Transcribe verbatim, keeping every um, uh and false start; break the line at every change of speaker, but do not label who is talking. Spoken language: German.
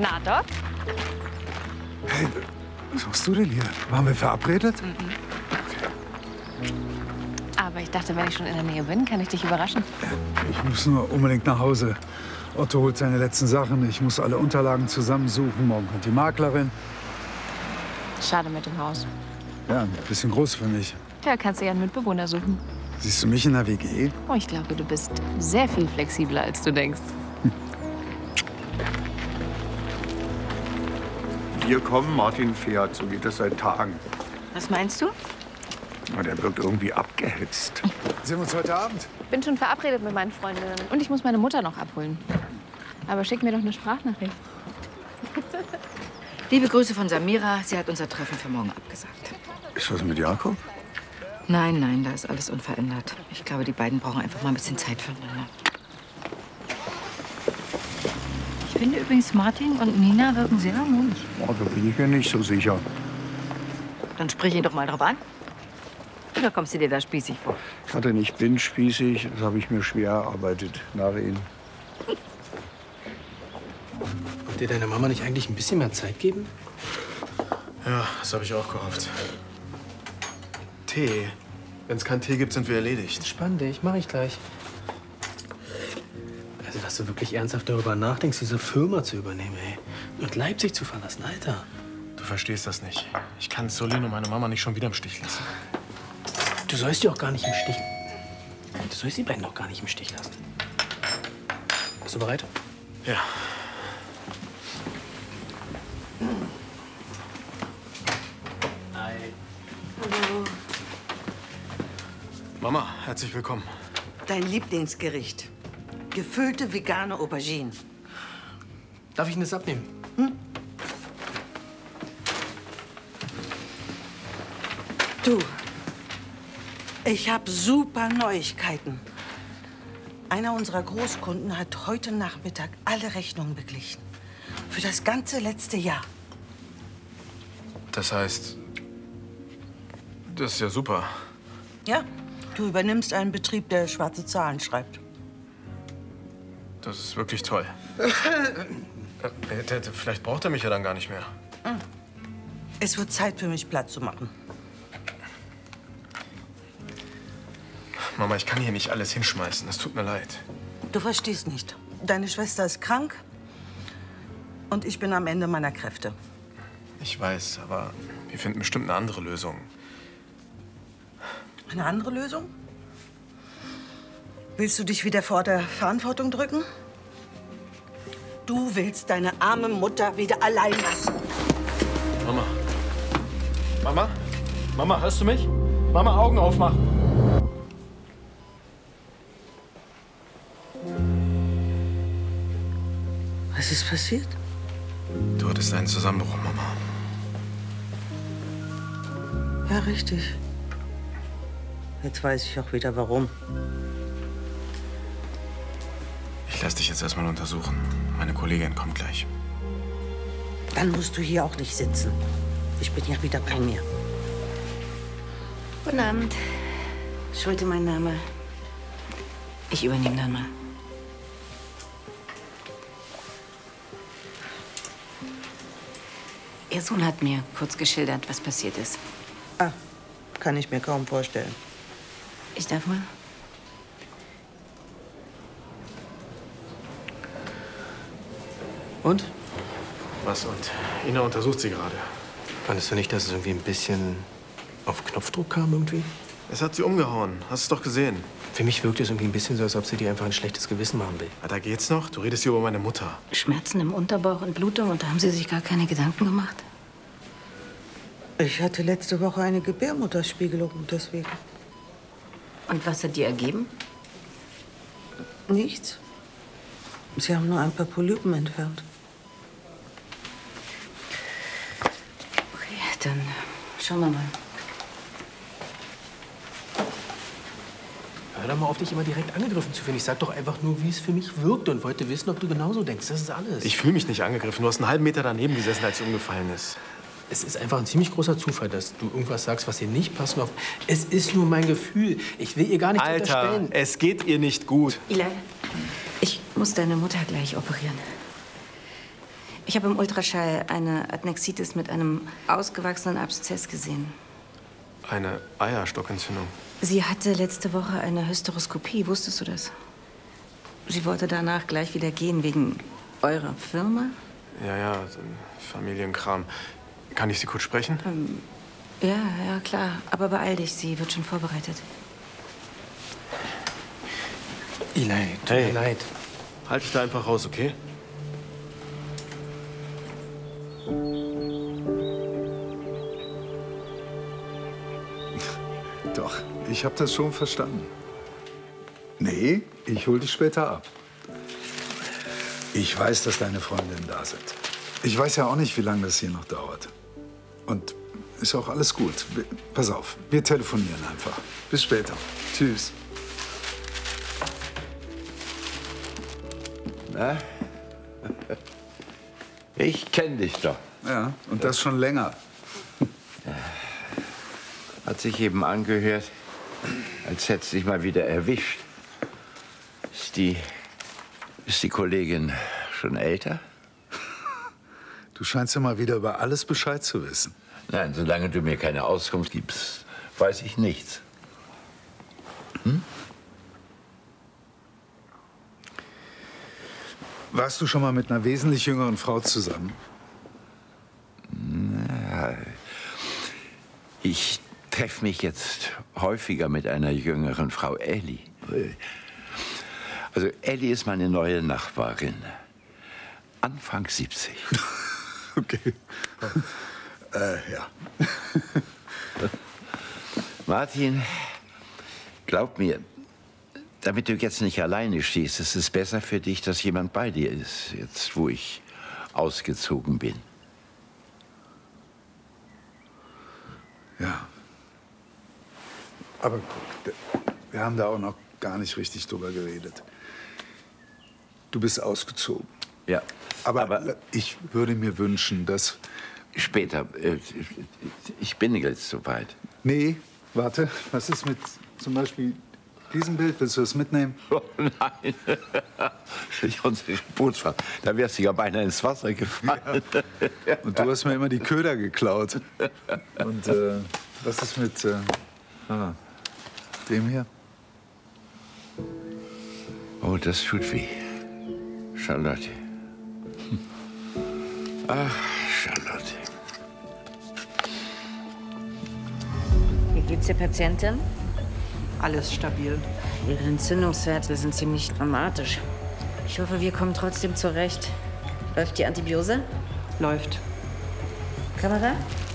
Na, Doc?
Hey, was machst du denn hier? Waren wir verabredet?
Mhm. Aber ich dachte, wenn ich schon in der Nähe bin, kann ich dich überraschen.
Ich muss nur unbedingt nach Hause. Otto holt seine letzten Sachen. Ich muss alle Unterlagen zusammensuchen. Morgen kommt die Maklerin.
Schade mit dem Haus.
Ja, ein bisschen groß für mich.
Da kannst du ja einen Mitbewohner suchen.
Siehst du mich in der W G?
Oh, ich glaube, du bist sehr viel flexibler, als du denkst.
Hm.
Hier kommen, Martin fährt. So geht das seit Tagen.
Was meinst du?
Aber der wirkt irgendwie abgehetzt.
Sehen wir uns heute Abend?
Bin schon verabredet mit meinen Freundinnen. Und ich muss meine Mutter noch abholen. Aber schick mir doch eine Sprachnachricht.
Liebe Grüße von Samira. Sie hat unser Treffen für morgen abgesagt.
Ist was mit Jakob?
Nein, nein, da ist alles unverändert. Ich glaube, die beiden brauchen einfach mal ein bisschen Zeit füreinander. Ich finde übrigens, Martin und Nina wirken sehr harmonisch.
Oh, da bin ich mir nicht so sicher.
Dann sprich ihn doch mal drauf an. Oder kommst du dir da spießig vor?
Ich hatte nicht bin spießig, das habe ich mir schwer erarbeitet nach Ihnen.
Wollt ihr deiner Mama nicht eigentlich ein bisschen mehr Zeit geben? Ja, das habe ich auch gehofft. Tee. Wenn es keinen Tee gibt, sind wir erledigt. Spann dich, mache ich gleich. Also, dass du wirklich ernsthaft darüber nachdenkst, diese Firma zu übernehmen, ey. Und Leipzig zu verlassen, Alter. Du verstehst das nicht. Ich kann Solin und meine Mama nicht schon wieder im Stich lassen. Du sollst die auch gar nicht im Stich... Du sollst die beiden doch gar nicht im Stich lassen. Bist du bereit? Ja. Hi.
Hallo.
Mama, herzlich willkommen.
Dein Lieblingsgericht. Gefüllte vegane Auberginen.
Darf ich Ihnen das abnehmen?
Hm? Du, ich habe super Neuigkeiten. Einer unserer Großkunden hat heute Nachmittag alle Rechnungen beglichen. Für das ganze letzte Jahr.
Das heißt, das ist ja super.
Ja, du übernimmst einen Betrieb, der schwarze Zahlen schreibt.
Das ist wirklich toll. äh, vielleicht braucht er mich ja dann gar nicht mehr.
Es wird Zeit für mich, Platz zu machen.
Mama, ich kann hier nicht alles hinschmeißen. Das tut mir leid.
Du verstehst nicht. Deine Schwester ist krank und ich bin am Ende meiner Kräfte.
Ich weiß, aber wir finden bestimmt eine andere Lösung.
Eine andere Lösung? Willst du dich wieder vor der Verantwortung drücken? Du willst deine arme Mutter wieder allein lassen.
Mama. Mama? Mama, hörst du mich? Mama, Augen aufmachen.
Was ist passiert?
Du hattest einen Zusammenbruch, Mama.
Ja, richtig. Jetzt weiß ich auch wieder, warum.
Ich lass dich jetzt erstmal untersuchen. Meine Kollegin kommt gleich.
Dann musst du hier auch nicht sitzen. Ich bin ja wieder bei mir.
Guten Abend. Schulte mein Name. Ich übernehme dann mal. Ihr Sohn hat mir kurz geschildert, was passiert ist.
Ah, kann ich mir kaum vorstellen.
Ich darf mal?
Und? Was und? Ina untersucht sie gerade. Fandest du nicht, dass es irgendwie ein bisschen auf Knopfdruck kam irgendwie? Es hat sie umgehauen. Hast du es doch gesehen. Für mich wirkt es irgendwie ein bisschen so, als ob sie dir einfach ein schlechtes Gewissen machen will. Ah, da geht's noch? Du redest hier über meine Mutter.
Schmerzen im Unterbauch und Blutung und da haben Sie sich gar keine Gedanken gemacht?
Ich hatte letzte Woche eine Gebärmutterspiegelung und deswegen.
Und was hat die ergeben?
Nichts. Sie haben nur ein paar Polypen entfernt.
Okay, dann schauen wir mal.
Hör doch mal auf, dich immer direkt angegriffen zu fühlen. Ich sag doch einfach nur, wie es für mich wirkt und wollte wissen, ob du genauso denkst. Das ist alles. Ich fühle mich nicht angegriffen. Du hast einen halben Meter daneben gesessen, als sie umgefallen ist. Es ist einfach ein ziemlich großer Zufall, dass du irgendwas sagst, was ihr nicht passt. Es ist nur mein Gefühl. Ich will ihr gar nicht
Alter,
unterstellen.
es geht ihr nicht gut.
Eli, ich muss deine Mutter gleich operieren. Ich habe im Ultraschall eine Adnexitis mit einem ausgewachsenen Abszess gesehen.
Eine Eierstockentzündung.
Sie hatte letzte Woche eine Hysteroskopie. Wusstest du das? Sie wollte danach gleich wieder gehen, wegen eurer Firma?
Ja, ja, so ein Familienkram. Kann ich Sie kurz sprechen?
Ähm, ja, ja, klar. Aber beeil dich, sie wird schon vorbereitet.
Eli, tut
Hey.
mir leid.
Halt dich da einfach raus, okay?
Doch, ich habe das schon verstanden. Nee, ich hol dich später ab. Ich weiß, dass deine Freundinnen da sind. Ich weiß ja auch nicht, wie lange das hier noch dauert. Und ist auch alles gut. Wir- Pass auf, wir telefonieren einfach. Bis später. Tschüss.
Na? Ich kenne dich doch.
Ja, und das schon länger.
Hat sich eben angehört, als hättest du dich mal wieder erwischt. Ist die, ist die Kollegin schon älter?
Du scheinst ja mal wieder über alles Bescheid zu wissen.
Nein, solange du mir keine Auskunft gibst, weiß ich nichts. Hm?
Warst du schon mal mit einer wesentlich jüngeren Frau zusammen?
Na, ich treffe mich jetzt häufiger mit einer jüngeren Frau, Elli. Also Elli ist meine neue Nachbarin. Anfang siebzig.
Okay. äh, ja.
Martin, glaub mir, damit du jetzt nicht alleine stehst, ist es besser für dich, dass jemand bei dir ist, jetzt wo ich ausgezogen bin.
Ja. Aber guck, wir haben da auch noch gar nicht richtig drüber geredet. Du bist ausgezogen.
Ja.
Aber,
Aber
ich würde mir wünschen, dass...
später, äh, ich bin jetzt soweit.
Nee, warte, was ist mit zum Beispiel diesem Bild? Willst du das mitnehmen?
Oh nein, unsere Bootsfahrt, da wärst du ja beinahe ins Wasser gefallen.
Ja. Und du hast mir immer die Köder geklaut. Und äh, was ist mit äh, ah, dem hier?
Oh, das tut weh. Charlotte. Ach, Charlotte.
Wie geht's der Patientin?
Alles stabil.
Ihre Entzündungswerte sind ziemlich dramatisch. Ich hoffe, wir kommen trotzdem zurecht. Läuft die Antibiose?
Läuft.
Kamera?